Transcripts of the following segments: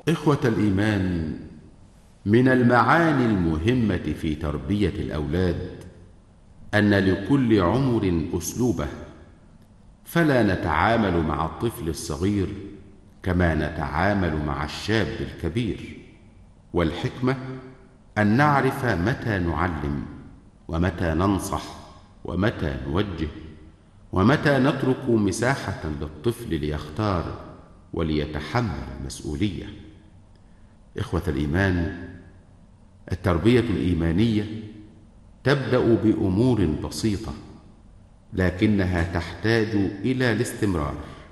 إخوة الإيمان، من المعاني المهمة في تربية الأولاد أن لكل عمر أسلوبه، فلا نتعامل مع الطفل الصغير كما نتعامل مع الشاب الكبير. والحكمة أن نعرف متى نعلم، ومتى ننصح، ومتى نوجه، ومتى نترك مساحة للطفل ليختار وليتحمل المسؤولية. إخوة الإيمان، التربية الإيمانية تبدأ بأمور بسيطة، لكنها تحتاج إلى الاستمرار.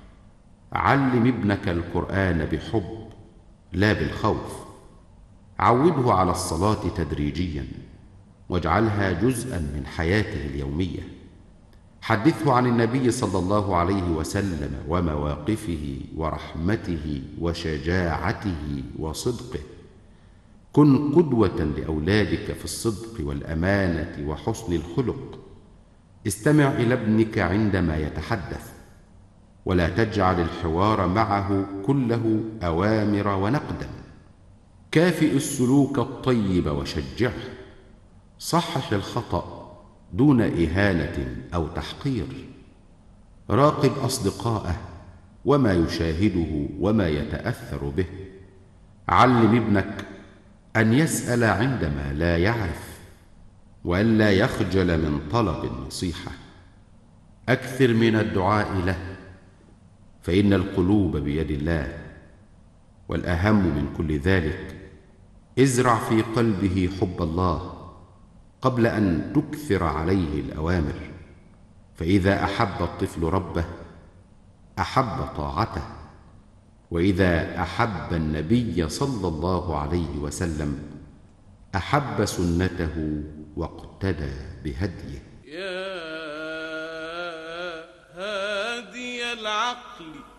علم ابنك القرآن بحب لا بالخوف. عوده على الصلاة تدريجيا، واجعلها جزءا من حياته اليومية. حدثه عن النبي صلى الله عليه وسلم ومواقفه ورحمته وشجاعته وصدقه. كن قدوة لأولادك في الصدق والأمانة وحسن الخلق. استمع إلى ابنك عندما يتحدث، ولا تجعل الحوار معه كله أوامر ونقدا. كافئ السلوك الطيب وشجعه. صحح الخطأ دون إهانة أو تحقير. راقب أصدقائه وما يشاهده وما يتأثر به. علم ابنك أن يسأل عندما لا يعرف، وأن لا يخجل من طلب النصيحة. أكثر من الدعاء له، فإن القلوب بيد الله. والأهم من كل ذلك، ازرع في قلبه حب الله قبل أن تكثر عليه الأوامر. فإذا أحب الطفل ربه أحب طاعته، وإذا أحب النبي صلى الله عليه وسلم أحب سنته واقتدى بهديه. يا هادي العقل